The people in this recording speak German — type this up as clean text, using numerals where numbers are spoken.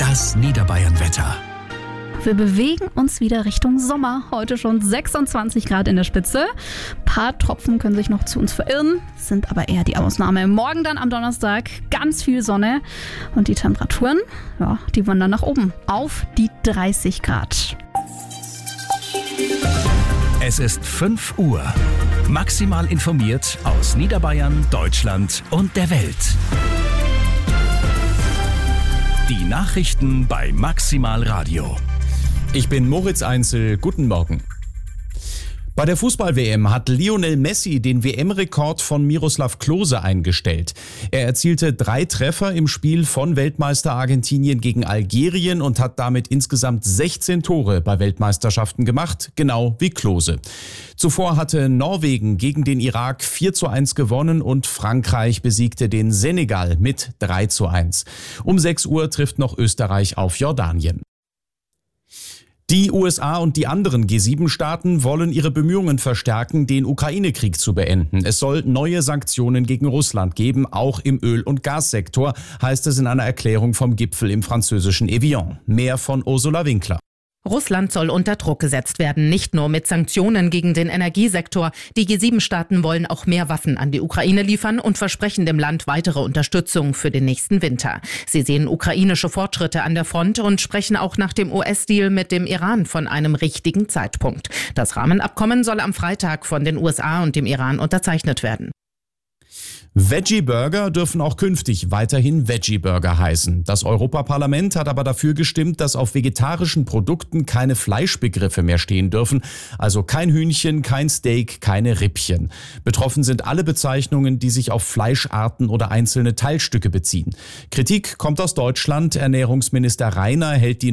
Das Niederbayern-Wetter. Wir bewegen uns wieder Richtung Sommer. Heute schon 26 Grad in der Spitze. Ein paar Tropfen können sich noch zu uns verirren, sind aber eher die Ausnahme. Morgen dann am Donnerstag ganz viel Sonne und die Temperaturen, die wandern nach oben auf die 30 Grad. Es ist 5 Uhr. Maximal informiert aus Niederbayern, Deutschland und der Welt. Die Nachrichten bei Maximal Radio. Ich bin Moritz Einzel, guten Morgen. Bei der Fußball-WM hat Lionel Messi den WM-Rekord von Miroslav Klose eingestellt. Er erzielte 3 Treffer im Spiel von Weltmeister Argentinien gegen Algerien und hat damit insgesamt 16 Tore bei Weltmeisterschaften gemacht, genau wie Klose. Zuvor hatte Norwegen gegen den Irak 4:1 gewonnen und Frankreich besiegte den Senegal mit 3:1. Um 6 Uhr trifft noch Österreich auf Jordanien. Die USA und die anderen G7-Staaten wollen ihre Bemühungen verstärken, den Ukraine-Krieg zu beenden. Es soll neue Sanktionen gegen Russland geben, auch im Öl- und Gassektor, heißt es in einer Erklärung vom Gipfel im französischen Evian. Mehr von Ursula Winkler. Russland soll unter Druck gesetzt werden, nicht nur mit Sanktionen gegen den Energiesektor. Die G7-Staaten wollen auch mehr Waffen an die Ukraine liefern und versprechen dem Land weitere Unterstützung für den nächsten Winter. Sie sehen ukrainische Fortschritte an der Front und sprechen auch nach dem US-Deal mit dem Iran von einem richtigen Zeitpunkt. Das Rahmenabkommen soll am Freitag von den USA und dem Iran unterzeichnet werden. Veggie-Burger dürfen auch künftig weiterhin Veggie-Burger heißen. Das Europaparlament hat aber dafür gestimmt, dass auf vegetarischen Produkten keine Fleischbegriffe mehr stehen dürfen. Also kein Hühnchen, kein Steak, keine Rippchen. Betroffen sind alle Bezeichnungen, die sich auf Fleischarten oder einzelne Teilstücke beziehen. Kritik kommt aus Deutschland. Ernährungsminister Rainer hält die